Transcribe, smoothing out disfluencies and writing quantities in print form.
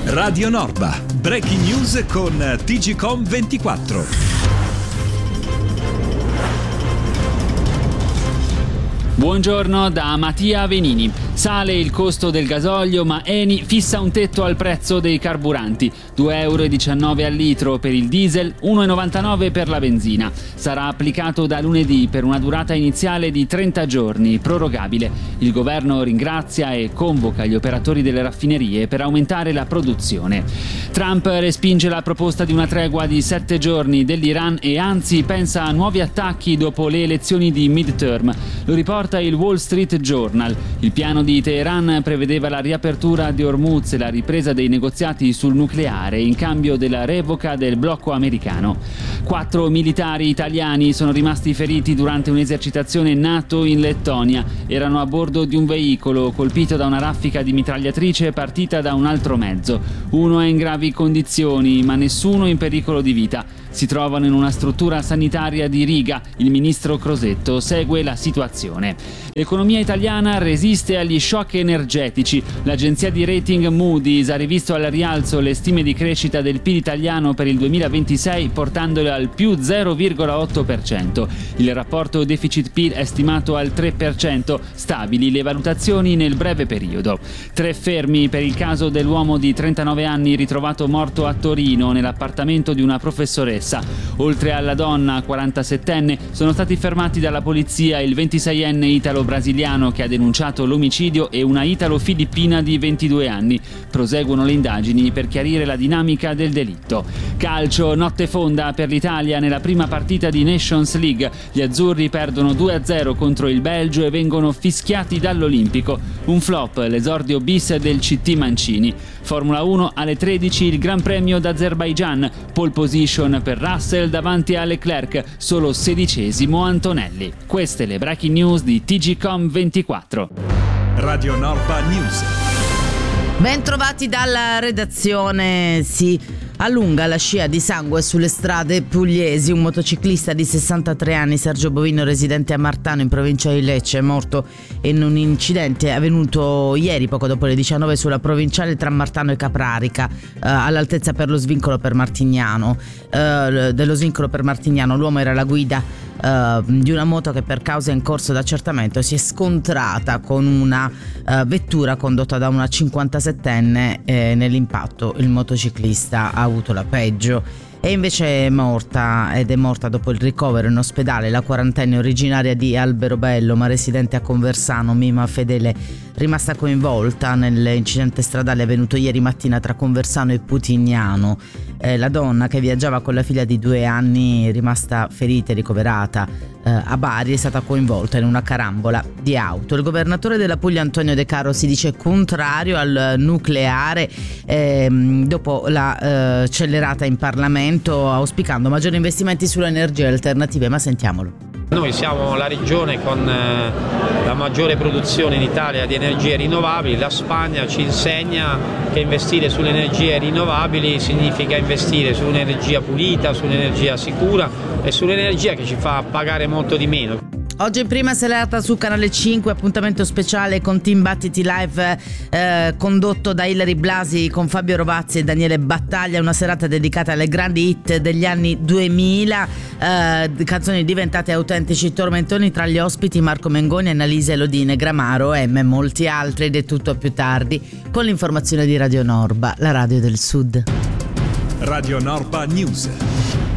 Radio Norba, breaking news con TGcom 24. Buongiorno da Mattia Venini. Sale il costo del gasolio, ma Eni fissa un tetto al prezzo dei carburanti. 2,19 euro al litro per il diesel, 1,99 per la benzina. Sarà applicato da lunedì per una durata iniziale di 30 giorni, prorogabile. Il governo ringrazia e convoca gli operatori delle raffinerie per aumentare la produzione. Trump respinge la proposta di una tregua di 7 giorni dell'Iran e anzi pensa a nuovi attacchi dopo le elezioni di midterm. Lo riporta il Wall Street Journal. Il piano di Teheran prevedeva la riapertura di Hormuz e la ripresa dei negoziati sul nucleare in cambio della revoca del blocco americano. 4 militari italiani sono rimasti feriti durante un'esercitazione NATO in Lettonia. Erano a bordo di un veicolo colpito da una raffica di mitragliatrice partita da un altro mezzo. Uno è in gravi condizioni, ma nessuno in pericolo di vita. Si trovano in una struttura sanitaria di Riga. Il ministro Crosetto segue la situazione. L'economia italiana resiste agli shock energetici. L'agenzia di rating Moody's ha rivisto al rialzo le stime di crescita del PIL italiano per il 2026, portandole al più 0,8%. Il rapporto deficit-PIL è stimato al 3%, stabili le valutazioni nel breve periodo. 3 fermi per il caso dell'uomo di 39 anni ritrovato morto a Torino nell'appartamento di una professoressa. Oltre alla donna 47enne sono stati fermati dalla polizia il 26enne italo-brasiliano che ha denunciato l'omicidio e una italo-filippina di 22 anni. Proseguono le indagini per chiarire la dinamica del delitto. Calcio, notte fonda per l'Italia nella prima partita di Nations League. Gli azzurri perdono 2-0 contro il Belgio e vengono fischiati dall'Olimpico. Un flop, l'esordio bis del CT Mancini. Formula 1 alle 13 il Gran Premio d'Azerbaigian. Pole position per Russell davanti a Leclerc, solo 16° Antonelli. Queste le breaking news di TGcom 24. Radio Norba News. Ben trovati dalla redazione. Si allunga la scia di sangue sulle strade pugliesi. Un motociclista di 63 anni, Sergio Bovino, residente a Martano in provincia di Lecce, è morto in un incidente avvenuto ieri poco dopo le 19 sulla provinciale tra Martano e Caprarica, all'altezza per lo svincolo per Martignano. Dello svincolo per Martignano l'uomo era alla guida di una moto che per causa in corso d'accertamento si è scontrata con una vettura condotta da una 57enne. Nell'impatto il motociclista ha avuto la peggio. E invece è morta dopo il ricovero in ospedale la 40enne originaria di Alberobello ma residente a Conversano, Mima Fedele, rimasta coinvolta nell'incidente stradale avvenuto ieri mattina tra Conversano e Putignano. La donna, che viaggiava con la figlia di 2 anni, rimasta ferita e ricoverata a Bari, è stata coinvolta in una carambola di auto. Il governatore della Puglia Antonio De Caro si dice contrario al nucleare dopo la accelerata in Parlamento, auspicando maggiori investimenti sulle energie alternative, ma sentiamolo. Noi siamo la regione con la maggiore produzione in Italia di energie rinnovabili. La Spagna ci insegna che investire sulle energie rinnovabili significa investire su un'energia pulita, su un'energia sicura e sull'energia che ci fa pagare molto di meno. Oggi in prima serata su Canale 5, appuntamento speciale con Team Battiti Live condotto da Ilary Blasi con Fabio Rovazzi e Daniele Battaglia, una serata dedicata alle grandi hit degli anni 2000, canzoni diventate autentici tormentoni, tra gli ospiti Marco Mengoni, Annalisa Elodine, Gramaro, e molti altri. Ed è tutto più tardi con l'informazione di Radio Norba, la radio del Sud. Radio Norba News.